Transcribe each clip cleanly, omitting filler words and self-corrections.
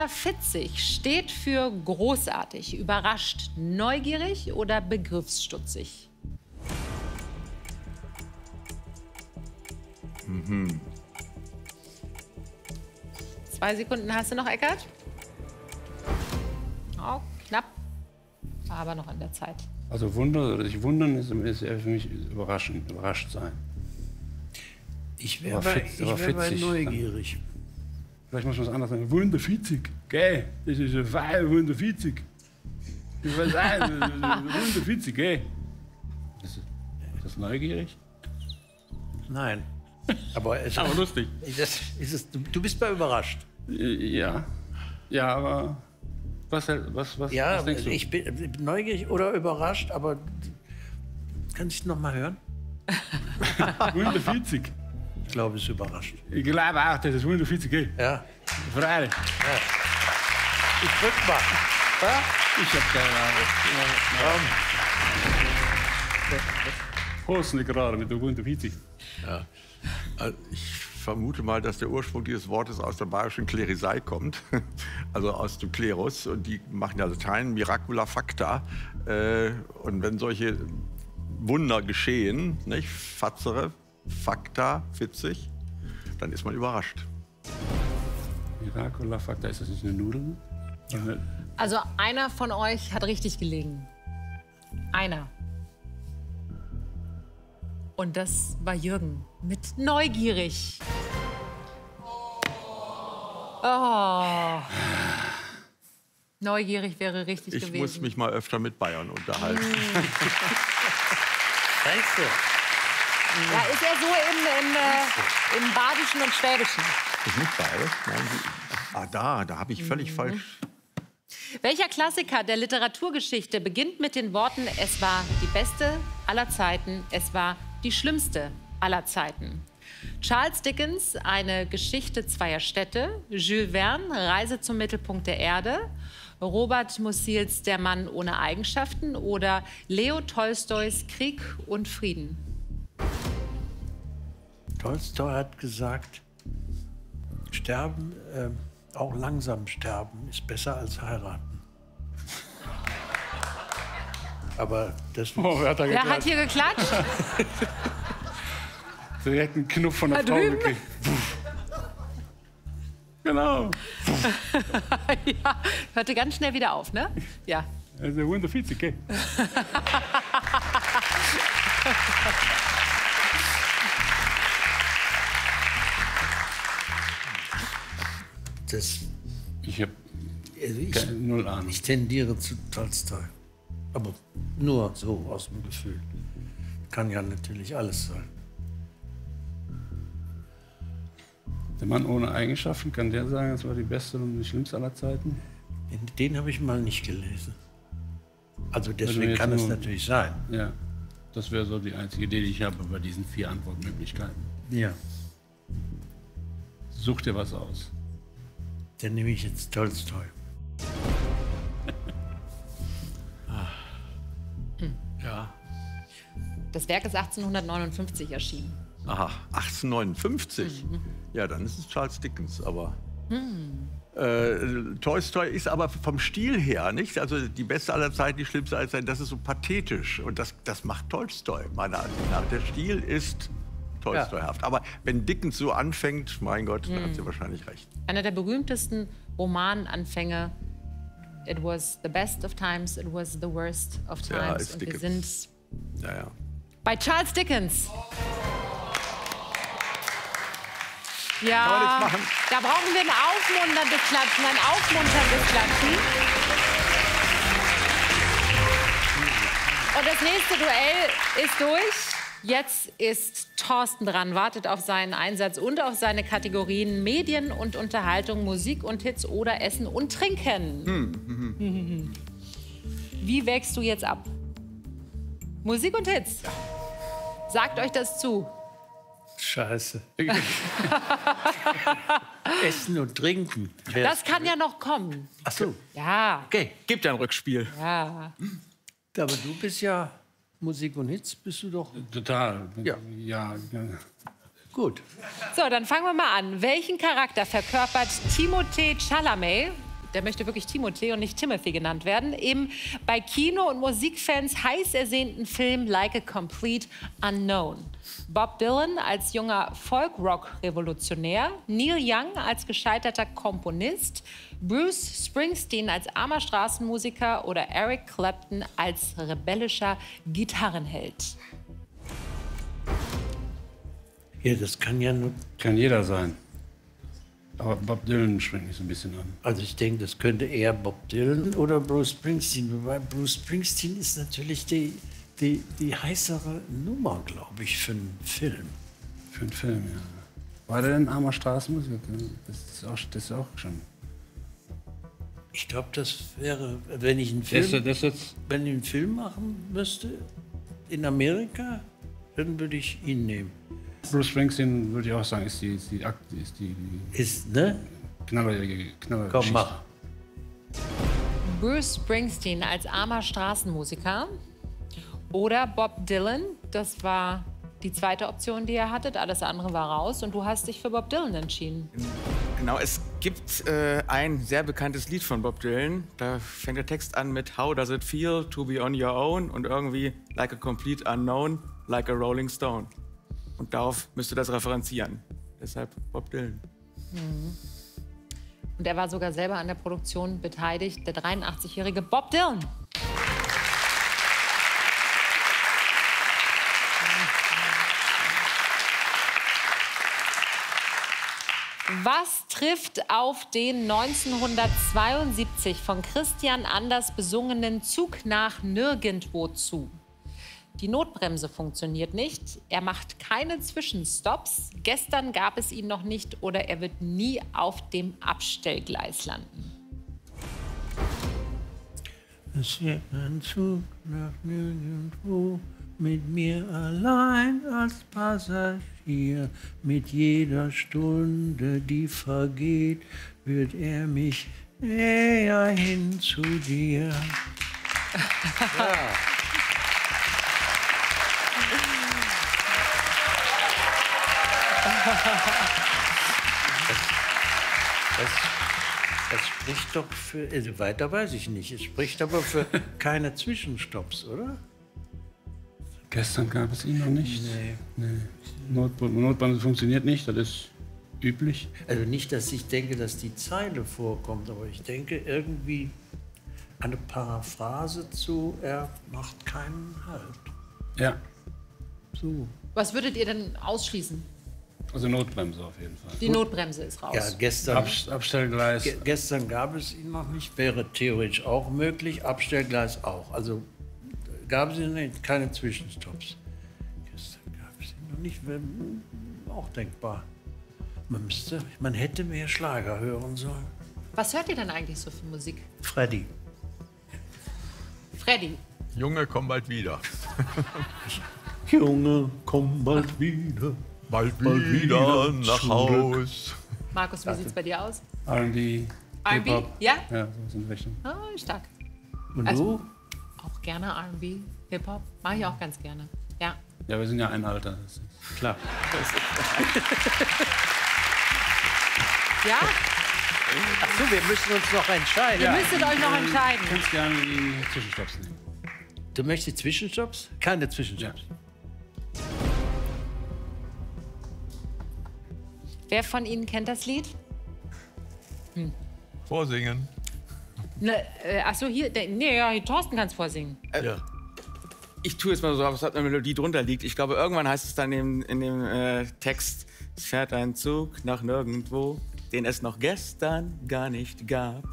Fitzig steht für großartig, überrascht, neugierig oder begriffsstutzig? Mhm. 2 Sekunden hast du noch, Eckart? Oh, knapp. Aber noch an der Zeit. Also sich wundern ist eher für mich überrascht sein. Ich wäre bei neugierig. Vielleicht muss man es anders sagen. Wunderfitzig. Gell? Das ist ein Fall, wunderfitzig. Ich weiß nicht, wunderfitzig, gell? Ist das neugierig? Nein. Aber lustig. Du bist bei überrascht. Ja. Ja, aber was denkst du? Ich bin neugierig oder überrascht, aber kannst du es noch mal hören? Wunderfitzig. Ich glaube, es ist überrascht. Ich glaube auch, das ist wunderfitzig, gell? Ja. Freilich. Ja. Ich drück mal. Ja? Ich hab keine Ahnung. Hosen nicht gerade mit der wunderfitzig. Ja. Also ich vermute mal, dass der Ursprung dieses Wortes aus der bayerischen Klerisei kommt, also aus dem Klerus. Und die machen ja Latein, Miracula Facta. Und wenn solche Wunder geschehen, nicht? Fatzere, Facta, Fitzig, dann ist man überrascht. Miracula Facta, ist das nicht eine Nudel? Ja. Also einer von euch hat richtig gelegen. Einer. Und das war Jürgen mit neugierig. Oh. Neugierig wäre richtig gewesen. Ich muss mich mal öfter mit Bayern unterhalten. Weißt du? Ja, ist er so im Badischen und Schwäbischen? Ist nicht bayerisch? Nein, da habe ich völlig falsch. Welcher Klassiker der Literaturgeschichte beginnt mit den Worten: Es war die beste aller Zeiten, es war die schlimmste aller Zeiten? Charles Dickens, Eine Geschichte zweier Städte, Jules Verne, Reise zum Mittelpunkt der Erde, Robert Mussils Der Mann ohne Eigenschaften oder Leo Tolstois Krieg und Frieden? Tolstoi hat gesagt, sterben, auch langsam sterben, ist besser als heiraten. Aber das... Wer hat hier geklatscht? Direkt einen Knuff von der Frau gekriegt. Genau. Ja, hörte ganz schnell wieder auf, ne? Ja. Also wunderfitzig, gell? Ich habe null Ahnung. Ich tendiere zu Tolstoi. Aber nur so aus dem Gefühl. Kann ja natürlich alles sein. Der Mann ohne Eigenschaften, kann der sagen, das war die beste und die schlimmste aller Zeiten? Den habe ich mal nicht gelesen. Also deswegen kann es natürlich sein. Ja, das wäre so die einzige Idee, die ich habe bei diesen 4 Antwortmöglichkeiten. Ja. Such dir was aus. Dann nehme ich jetzt Tolstoi. Ja. Das Werk ist 1859 erschienen. Aha, 1859. Ja, dann ist es Charles Dickens, aber... Tolstoi ist aber vom Stil her, nicht? Also die beste aller Zeiten, die schlimmste aller Zeiten, das ist so pathetisch. Und das macht Tolstoi, meiner Ansicht nach. Der Stil ist Tolstoihaft. Ja. Aber wenn Dickens so anfängt, mein Gott, dann hat sie wahrscheinlich recht. Einer der berühmtesten Romananfänge. It was the best of times, it was the worst of times. Ja, ist und Dickens. wir sind Ja. bei Charles Dickens. Kann man nichts machen. Da brauchen wir ein aufmunterndes Klatschen, ein aufmunterndes Klatschen. Und das nächste Duell ist durch. Jetzt ist Thorsten dran, wartet auf seinen Einsatz und auf seine Kategorien Medien und Unterhaltung, Musik und Hits oder Essen und Trinken. Wie wägst du jetzt ab? Musik und Hits? Sagt euch das zu. Scheiße. Essen und Trinken. Das kann ja noch kommen. Ach so. Ja. Okay, gibt ja ein Rückspiel. Ja. Aber du bist ja Musik und Hits, bist du doch. Total. Ja. Ja. Gut. So, dann fangen wir mal an. Welchen Charakter verkörpert Timothée Chalamet der möchte wirklich Timothée und nicht Timothy genannt werden, im bei Kino- und Musikfans heiß ersehnten Film Like a Complete Unknown. Bob Dylan als junger Folk-Rock-Revolutionär, Neil Young als gescheiterter Komponist, Bruce Springsteen als armer Straßenmusiker oder Eric Clapton als rebellischer Gitarrenheld. Ja, das kann ja nur. Kann jeder sein. Aber Bob Dylan springt mich so ein bisschen an. Also ich denke, das könnte eher Bob Dylan oder Bruce Springsteen. Wobei Bruce Springsteen ist natürlich die heißere Nummer, glaube ich, für einen Film. Für einen Film, ja. War der denn ein armer Straßenmusiker? Das ist auch schon. Ich glaube, das wäre, wenn ich einen Film, Das jetzt wenn ich einen Film machen müsste in Amerika, dann würde ich ihn nehmen. Bruce Springsteen, würde ich auch sagen, ist die Ist, ne? Knaller Komm, Geschichte. mach. Bruce Springsteen als armer Straßenmusiker oder Bob Dylan, das war die zweite Option, die ihr hattet, alles andere war raus und du hast dich für Bob Dylan entschieden. Genau, es gibt ein sehr bekanntes Lied von Bob Dylan. Da fängt der Text an mit How does it feel to be on your own? Und irgendwie like a complete unknown, like a rolling stone. Und darauf müsste das referenzieren. Deshalb Bob Dylan. Und er war sogar selber an der Produktion beteiligt, der 83-jährige Bob Dylan. Was trifft auf den 1972 von Christian Anders besungenen Zug nach Nirgendwo zu? Die Notbremse funktioniert nicht, er macht keine Zwischenstopps, gestern gab es ihn noch nicht oder er wird nie auf dem Abstellgleis landen. Es wird ein Zug nach Nirgendwo mit mir allein als Passagier. Mit jeder Stunde, die vergeht, wird er mich näher hin zu dir. Das spricht doch für, also weiter weiß ich nicht, es spricht aber für keine Zwischenstopps, oder? Gestern gab es ihn noch nicht. Nee. Notbremse funktioniert nicht, das ist üblich. Also nicht, dass ich denke, dass die Zeile vorkommt, aber ich denke irgendwie eine Paraphrase zu, er macht keinen Halt. Ja, So. Was würdet ihr denn ausschließen? also Notbremse auf jeden Fall. Die Notbremse ist raus. Ja, gestern, Abstellgleis. gestern gab es ihn noch nicht, wäre theoretisch auch möglich, Abstellgleis auch. Also gab es ihn nicht, keine Zwischenstopps. Gestern gab es ihn noch nicht, wäre auch denkbar. Man hätte mehr Schlager hören sollen. Was hört ihr denn eigentlich so für Musik? Freddy. Freddy. Junge, komm bald wieder. Junge, komm bald wieder. Bald wieder wieder nach zurück. Haus. Markus, wie sieht's bei dir aus? R&B, R&B? Hip-Hop. Ja? Ja, so in die Richtung. Oh, stark. Und Also- du? Auch gerne R&B, Hip-Hop. Mache ich auch ganz gerne. Ja. Ja, wir sind ja ein Alter. Das ist Klar. Ja? Achso, wir müssen uns noch entscheiden. Ihr müsstet euch noch entscheiden. Du kannst gerne die Zwischenstopps nehmen. Du möchtest Zwischenstopps? Keine Zwischenstopps. Wer von Ihnen kennt das Lied? Vorsingen. Achso, hier. Nee, ja, Thorsten kann es vorsingen. Ja. Ich tue jetzt mal so, was eine Melodie drunter liegt. Ich glaube, irgendwann heißt es dann in dem Text, es fährt ein Zug nach nirgendwo, den es noch gestern gar nicht gab.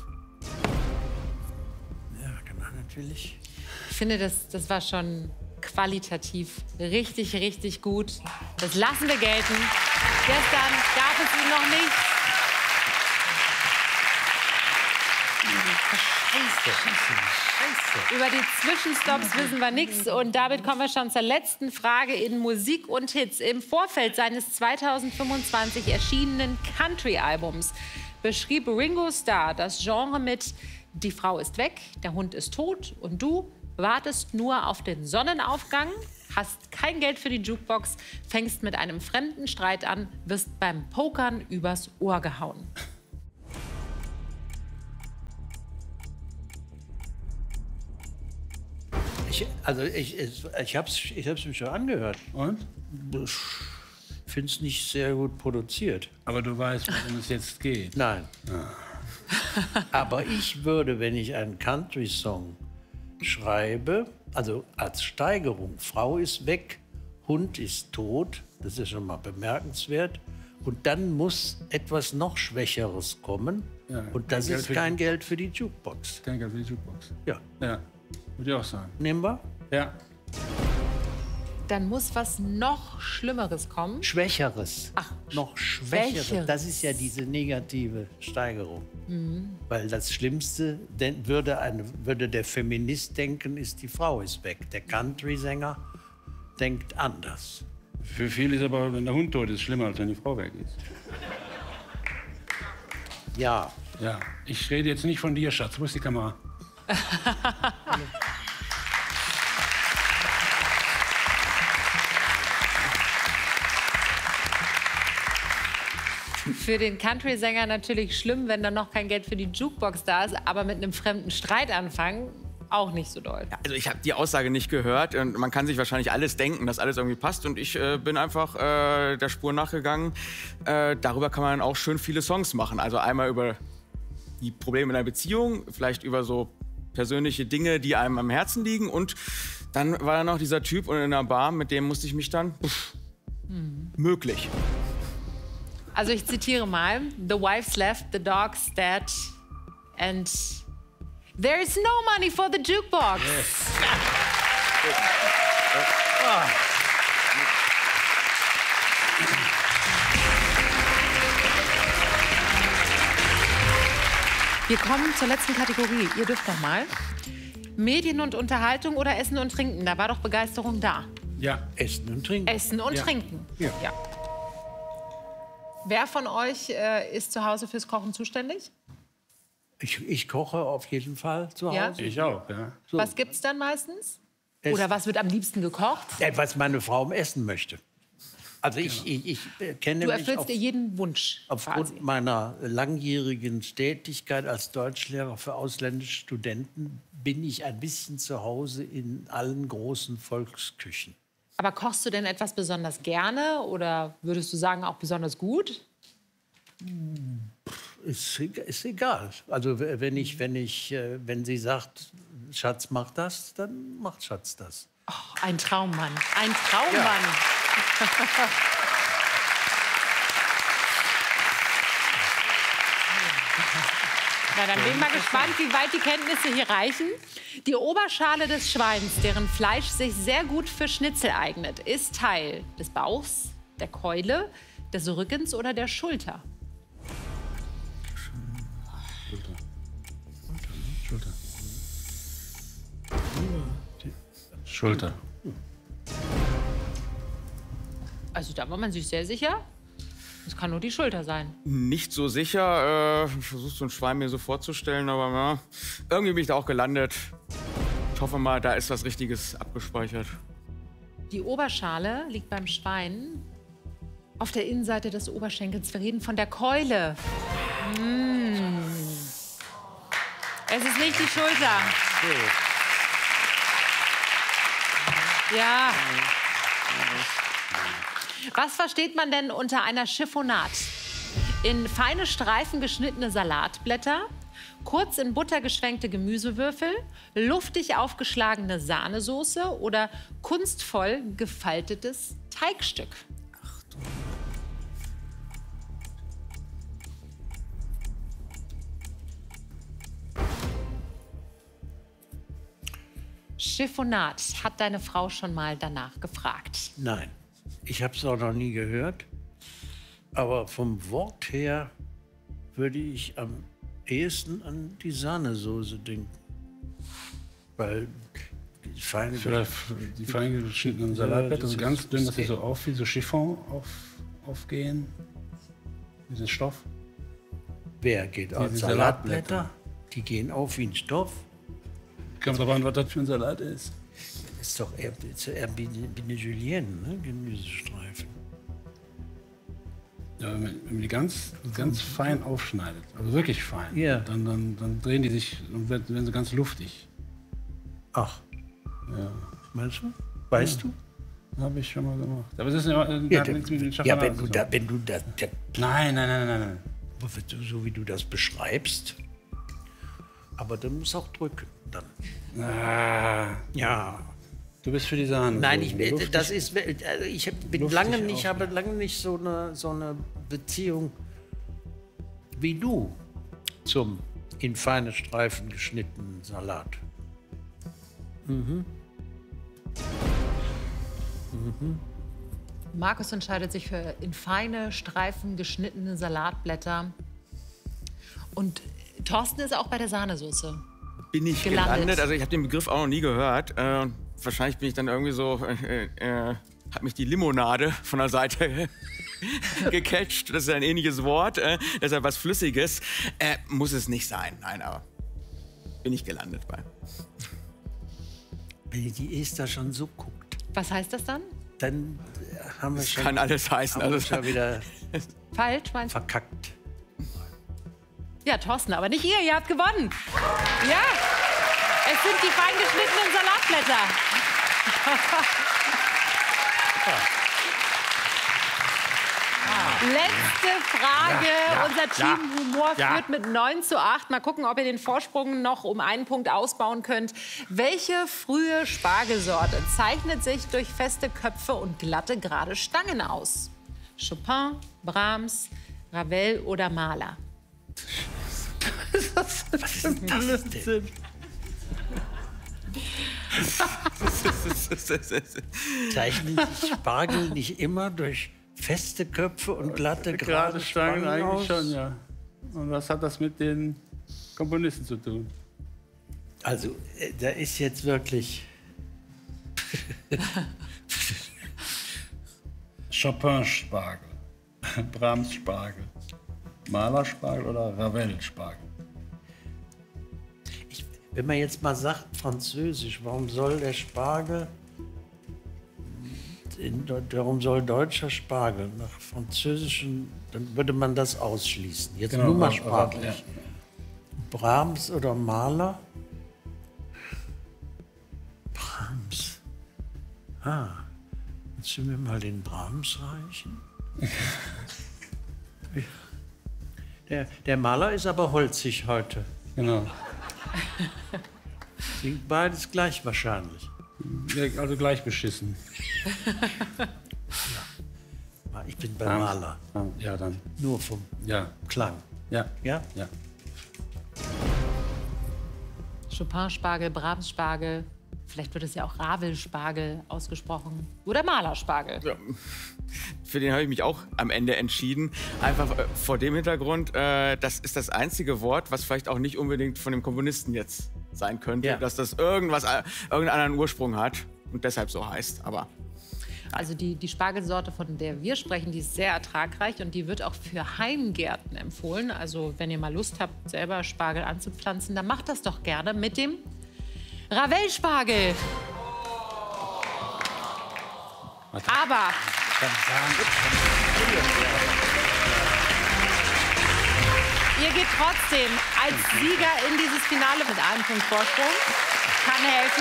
Ja, genau, natürlich. Ich finde, das war schon qualitativ richtig, richtig gut. Das lassen wir gelten. Gestern gab es ihn noch nicht. Über die Zwischenstopps wissen wir nichts. Und damit kommen wir schon zur letzten Frage in Musik und Hits. Im Vorfeld seines 2025 erschienenen Country-Albums beschrieb Ringo Starr das Genre mit Die Frau ist weg, der Hund ist tot und du wartest nur auf den Sonnenaufgang, hast kein Geld für die Jukebox, fängst mit einem fremden Streit an, wirst beim Pokern übers Ohr gehauen. Ich habe es mir schon angehört. Und? Ich finde es nicht sehr gut produziert. Aber du weißt, worum es jetzt geht. Nein. Aber ich würde, wenn ich einen Country-Song schreibe, also als Steigerung, Frau ist weg, Hund ist tot, das ist schon mal bemerkenswert, und dann muss etwas noch Schwächeres kommen, Ja, und das ist kein Geld für die Jukebox. Kein Geld für die Jukebox. Ja, Ja, würde ich auch sagen. nehmen wir. Ja. Dann muss was noch Schlimmeres kommen. Schwächeres. Ach, noch Schwächeres. Schwächeres. Das ist ja diese negative Steigerung. Weil das Schlimmste würde der Feminist denken, ist die Frau ist weg. Der Country-Sänger denkt anders. Für viele ist aber, wenn der Hund tot ist, schlimmer, als wenn die Frau weg ist. Ja, Ja, ich rede jetzt nicht von dir, Schatz. Wo ist die Kamera? Für den Country-Sänger natürlich schlimm, wenn dann noch kein Geld für die Jukebox da ist, aber mit einem fremden Streit anfangen, auch nicht so doll. Also ich habe die Aussage nicht gehört und man kann sich wahrscheinlich alles denken, dass alles irgendwie passt und ich bin einfach der Spur nachgegangen. Darüber kann man auch schön viele Songs machen. Also einmal über die Probleme in einer Beziehung, vielleicht über so persönliche Dinge, die einem am Herzen liegen, und dann war da noch dieser Typ in einer Bar, mit dem musste ich mich dann möglich. Also ich zitiere mal: The wife's left, the dog's dead and there is no money for the jukebox. Wir kommen zur letzten Kategorie. Ihr dürft noch mal. Medien und Unterhaltung oder Essen und Trinken? Da war doch Begeisterung da. Ja. Essen und Trinken. Essen und Ja. Trinken. Ja. Wer von euch ist zu Hause fürs Kochen zuständig? Ich koche auf jeden Fall zu Ja? Hause. Ich auch, ja. So. Was gibt's dann meistens? Essen. Oder was wird am liebsten gekocht? Was meine Frau essen möchte. Also ich kenne Du mich erfüllst dir jeden Wunsch. aufgrund quasi. meiner langjährigen Tätigkeit als Deutschlehrer für ausländische Studenten bin ich ein bisschen zu Hause in allen großen Volksküchen. Aber kochst du denn etwas besonders gerne oder würdest du sagen auch besonders gut? Ist egal. Also wenn sie sagt, Schatz, mach das, dann macht Schatz das. Oh, ein Traummann. Ein Traummann. Na, dann bin ich mal gespannt, wie weit die Kenntnisse hier reichen. Die Oberschale des Schweins, deren Fleisch sich sehr gut für Schnitzel eignet, ist Teil des Bauchs, der Keule, des Rückens oder der Schulter. Schulter. Also da war man sich sehr sicher. Es kann nur die Schulter sein. Nicht so sicher, ich versuche so ein Schwein mir so vorzustellen, aber ja, irgendwie bin ich da auch gelandet. Ich hoffe mal, da ist was Richtiges abgespeichert. Die Oberschale liegt beim Schwein auf der Innenseite des Oberschenkels. Wir reden von der Keule. Es ist nicht die Schulter. Ja. Was versteht man denn unter einer Chiffonade? In feine Streifen geschnittene Salatblätter, kurz in Butter geschwenkte Gemüsewürfel, luftig aufgeschlagene Sahnesoße oder kunstvoll gefaltetes Teigstück? Chiffonade. Hat deine Frau schon mal danach gefragt? Nein, ich habe es auch noch nie gehört. Aber vom Wort her würde ich am ehesten an die Sahnesoße denken. Weil die feine... Vielleicht die fein geschnittenen Salatblätter, so ganz dünn, dass sie so auf wie so Chiffon aufgehen. Diesen Stoff. Wer geht auf? Diese Salatblätter? Salatblätter. Die gehen auf wie ein Stoff. Kommt drauf an, was das für ein Salat ist. Das ist doch eher Biene Julienne, ne? Gemüsestreifen. Ja, wenn man die ganz fein aufschneidet, also wirklich fein, Ja. dann drehen die sich und werden so ganz luftig. Ach, Ja. Meinst du? Weißt du? Habe ich schon mal gemacht. Aber das ist ja, nichts mit den Ja, wenn Schafanaden du zu da, tun. Nein. so wie du das beschreibst. Aber du musst auch drücken. Dann. Ah, Ja. du bist für die Sahne. Nein, so luftig. ich bin Luftig lange nicht, auch. habe lange nicht so eine Beziehung wie du zum in feine Streifen geschnittenen Salat. Markus entscheidet sich für in feine Streifen geschnittene Salatblätter. Und Thorsten ist auch bei der Sahnesoße. Bin ich gelandet? Also ich habe den Begriff auch noch nie gehört. Wahrscheinlich bin ich dann irgendwie so, hat mich die Limonade von der Seite gecatcht. Das ist ein ähnliches Wort. Deshalb was Flüssiges. Muss es nicht sein. Nein, aber bin ich gelandet bei. Wenn die Esther schon so guckt, Was heißt das dann? dann haben wir Das schon, kann alles heißen. haben wir Also, schon wieder Falsch, meinst du? verkackt. Ja, Thorsten, aber nicht ihr habt gewonnen. Ja, es sind die fein geschnittenen Salatblätter. Letzte Frage. Unser Team Humor führt mit 9:8. Mal gucken, ob ihr den Vorsprung noch um einen Punkt ausbauen könnt. Welche frühe Spargelsorte zeichnet sich durch feste Köpfe und glatte, gerade Stangen aus? Chopin, Brahms, Ravel oder Mahler? Was ist denn das denn? Zeichnen sich Spargel nicht immer durch feste Köpfe und glatte, Gerade Stangen eigentlich aus? schon, ja. Und was hat das mit den Komponisten zu tun? Also, da ist jetzt wirklich... Chopin-Spargel, Brahms-Spargel, Mahler-Spargel oder Ravel-Spargel? Wenn man jetzt mal sagt, Französisch, warum soll der Spargel, warum soll deutscher Spargel nach Französischen, dann würde man das ausschließen. Jetzt nur mal sprachlich. Ja. Brahms oder Mahler? Brahms. Willst du mir mal den Brahms reichen? Der Mahler ist aber holzig heute. Genau. Klingt beides gleich wahrscheinlich. Ja, also gleich beschissen. Ich bin bei Mahler. Ja, dann. Nur vom Ja. Klang. Ja. Ja? Ja. Chopin-Spargel, Brahms-Spargel. Vielleicht wird es ja auch Ravel-Spargel ausgesprochen. Oder Mahler-Spargel. ja, für den habe ich mich auch am Ende entschieden. Einfach vor dem Hintergrund, das ist das einzige Wort, was vielleicht auch nicht unbedingt von dem Komponisten jetzt sein könnte. Ja. Dass das irgendeinen anderen Ursprung hat und deshalb so heißt. Aber Also die Spargelsorte, von der wir sprechen, die ist sehr ertragreich und die wird auch für Heimgärten empfohlen. Also wenn ihr mal Lust habt, selber Spargel anzupflanzen, dann macht das doch gerne mit dem Ravel-Spargel. Aber ihr geht trotzdem als Sieger in dieses Finale mit einem Punkt Vorsprung. Kann helfen.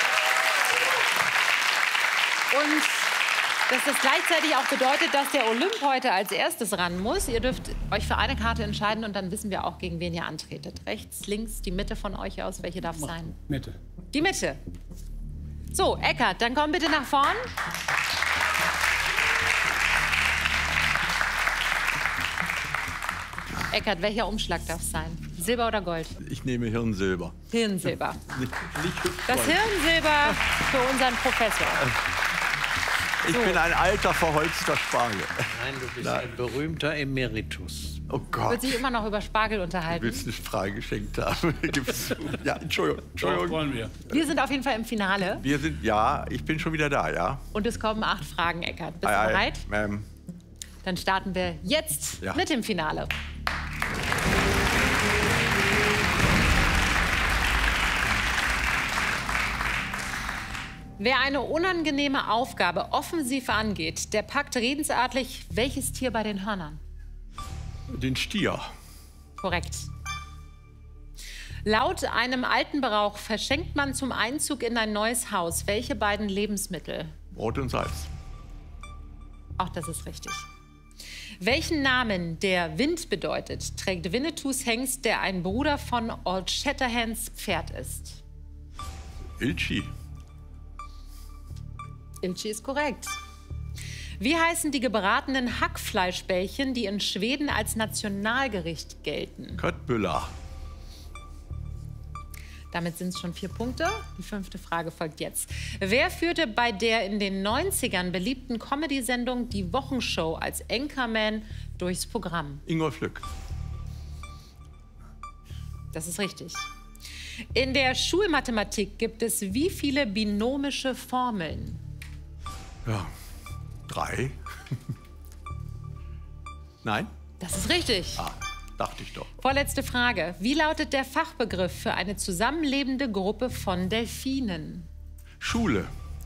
Und dass das gleichzeitig auch bedeutet, dass der Olymp heute als erstes ran muss. Ihr dürft euch für eine Karte entscheiden und dann wissen wir auch, gegen wen ihr antretet. Rechts, links, die Mitte von euch aus. Welche darf es sein? Mitte. Die Mitte. So, Eckart, dann komm bitte nach vorn. Eckart, welcher Umschlag darf es sein? Silber oder Gold? Ich nehme Hirnsilber. Hirnsilber. Nicht Das Gold. Hirnsilber für unseren Professor. Ich bin ein alter, verholzter Spargel. Nein, du bist ein berühmter Emeritus. Oh Wird Gott, sich immer noch über Spargel du unterhalten. willst eine Frage geschenkt haben. Gib's- ja, Entschuldigung. Doch, Entschuldigung. wollen wir. Wir sind auf jeden Fall im Finale Wir sind, ja, ich bin schon wieder da, ja. und es kommen 8 Fragen, Eckart. Bist du Ei, ei. bereit? Ähm, Dann starten wir jetzt Ja. mit dem Finale. Wer eine unangenehme Aufgabe offensiv angeht, der packt redensartlich welches Tier bei den Hörnern? den Stier. Korrekt. Laut einem alten Brauch verschenkt man zum Einzug in ein neues Haus welche beiden Lebensmittel? Brot und Salz. Auch das ist richtig. Welchen Namen, der Wind bedeutet, trägt Winnetous Hengst, der ein Bruder von Old Shatterhands Pferd ist? Ilchi. Ilchi ist korrekt. Wie heißen die gebratenen Hackfleischbällchen, die in Schweden als Nationalgericht gelten? Köttbullar. Damit sind es schon 4 Punkte. Die 5. Frage folgt jetzt. Wer führte bei der in den 90ern beliebten Comedy-Sendung Die Wochenshow als Anchorman durchs Programm? Ingolf Lück. Das ist richtig. In der Schulmathematik gibt es wie viele binomische Formeln? Ja, 3. Nein? Das ist richtig. Ah, dachte ich doch. Vorletzte Frage. Wie lautet der Fachbegriff für eine zusammenlebende Gruppe von Delfinen? Schule.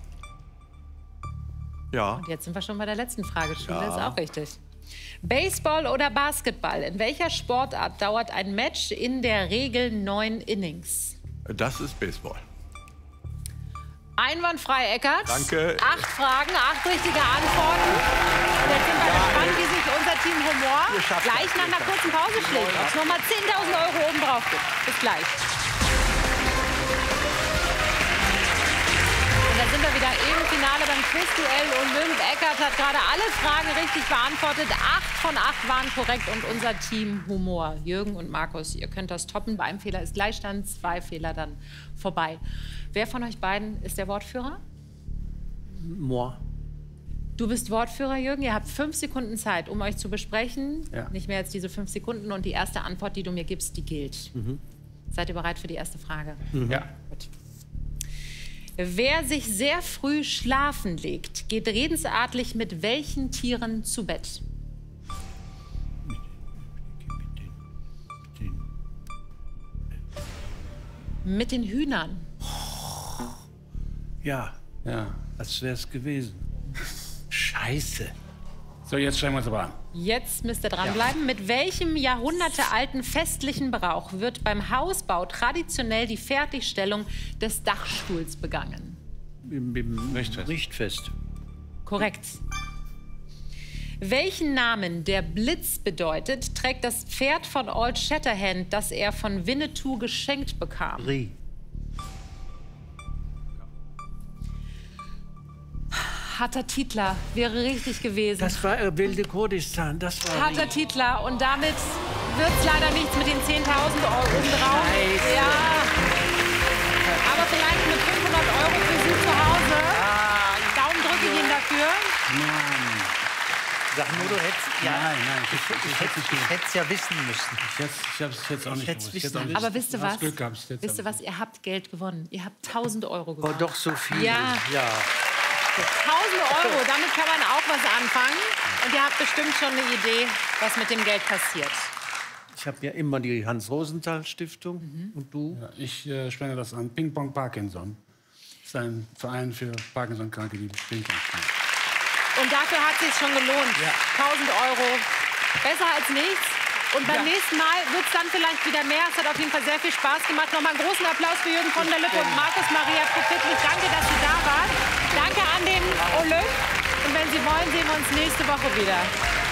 Ja. Und jetzt sind wir schon bei der letzten Frage. Schule Ja. ist auch richtig. Baseball oder Basketball? In welcher Sportart dauert ein Match in der Regel 9 Innings? Das ist Baseball. Einwandfrei, Eckert. Danke. 8 Fragen, 8 richtige Antworten. Und jetzt sind wir gespannt, wie sich unser Team Humor Ihr schafft gleich das. nach einer kurzen Pause schlägt. Ob es nochmal 10.000 € oben drauf gibt. Bis gleich. Und da sind wir wieder im Finale beim Quizduell. Olymp Eckert hat gerade alle Fragen richtig beantwortet. 8 von 8 waren korrekt und unser Team Humor. Jürgen und Markus, ihr könnt das toppen. Bei einem Fehler ist Gleichstand, 2 Fehler dann vorbei. Wer von euch beiden ist der Wortführer? Moi. Du bist Wortführer, Jürgen. Ihr habt 5 Sekunden Zeit, um euch zu besprechen. Ja. Nicht mehr als diese 5 Sekunden. Und die erste Antwort, die du mir gibst, die gilt. Seid ihr bereit für die erste Frage? Ja. Gut. Wer sich sehr früh schlafen legt, geht redensartlich mit welchen Tieren zu Bett? Mit den Hühnern. Ja, Ja. als wäre es gewesen. Scheiße. So, jetzt strengen wir uns aber an. Jetzt müsst ihr dranbleiben. Mit welchem jahrhundertealten festlichen Brauch wird beim Hausbau traditionell die Fertigstellung des Dachstuhls begangen? Im Richtfest. Richtfest. Korrekt. Welchen Namen der Blitz bedeutet, trägt das Pferd von Old Shatterhand, das er von Winnetou geschenkt bekam? Rie. Harter Titler wäre richtig gewesen. Das war wilde Kurdistan. Das war Harter Rie. Titler. Und damit wird es leider nichts mit den 10.000 € obendrauf. Scheiße. Ja. Aber vielleicht mit 500 € für Sie zu Hause. Daumen drücke ich Ihnen dafür. Sag nur, du hättest. Ja, Nein, ich hätte es ja wissen müssen. Ich hab's jetzt auch nicht hätt's gewusst. wissen Jetzt auch nicht. Aber wisst ihr Du hast was? Glück gehabt. Jetzt Wisst ihr was? Ihr habt Geld gewonnen. Ihr habt 1.000 € Oh, gewonnen. doch so viel. Ja. Ja. 1.000 €, damit kann man auch was anfangen. Und ihr habt bestimmt schon eine Idee, was mit dem Geld passiert. Ich habe ja immer die Hans-Rosenthal-Stiftung. Und du? Ja, ich spende das an Ping Pong Parkinson. Das ist ein Verein für Parkinson-Kranke, die Ping-Pong spielen. Und dafür hat es sich schon gelohnt. 1.000 €. Besser als nichts. Und beim nächsten Mal wird es dann vielleicht wieder mehr. Es hat auf jeden Fall sehr viel Spaß gemacht. Nochmal einen großen Applaus für Jürgen von der Lippe und Markus Maria Profitlich. Danke, dass Sie da waren. Danke an den Olymp. Und wenn Sie wollen, sehen wir uns nächste Woche wieder.